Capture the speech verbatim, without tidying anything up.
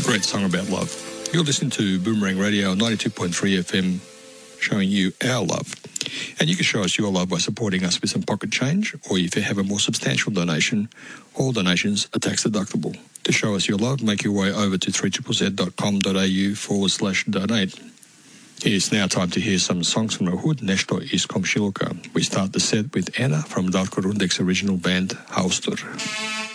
great song about love. You're listening to Boomerang Radio ninety-two point three F M, showing you our love. And you can show us your love by supporting us with some pocket change, or if you have a more substantial donation, all donations are tax deductible. To show us your love, make your way over to three Z Z dot com dot a u forward slash donate. It's now time to hear some songs from the hood, Nešto iz Komšiluka. We start the set with Anna from Darko Rundek's original band, Haustor.